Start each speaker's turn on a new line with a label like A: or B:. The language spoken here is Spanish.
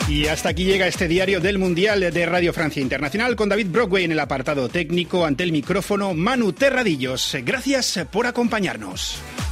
A: Y hasta aquí llega este diario del Mundial de Radio Francia Internacional con David Brockway en el apartado técnico, ante el micrófono Manu Terradillos. Gracias por acompañarnos.